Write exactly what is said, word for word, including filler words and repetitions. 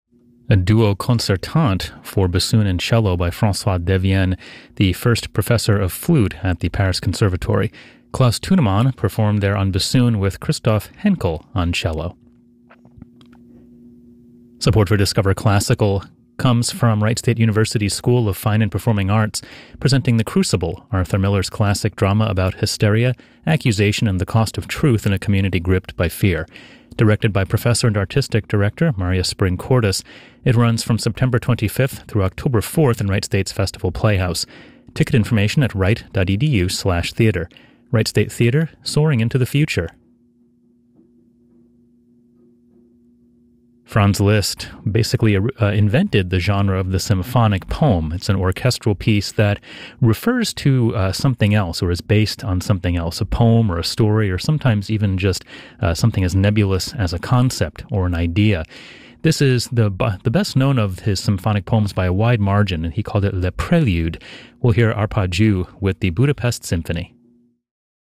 A duo concertante for bassoon and cello by François Devienne, the first professor of flute at the Paris Conservatory. Klaus Tunemann performed there on bassoon with Christoph Henkel on cello. Support for Discover Classical comes from Wright State University's School of Fine and Performing Arts, presenting The Crucible, Arthur Miller's classic drama about hysteria, accusation, and the cost of truth in a community gripped by fear. Directed by professor and artistic director Maria Spring Cordes, it runs from September twenty-fifth through October fourth in Wright State's Festival Playhouse. Ticket information at wright.edu slash theater. Wright State Theater, soaring into the future. Franz Liszt basically uh, invented the genre of the symphonic poem. It's an orchestral piece that refers to uh, something else or is based on something else, a poem or a story, or sometimes even just uh, something as nebulous as a concept or an idea. This is the the best known of his symphonic poems by a wide margin, and he called it Le Prelude. We'll hear Arpeggiu with the Budapest Symphony.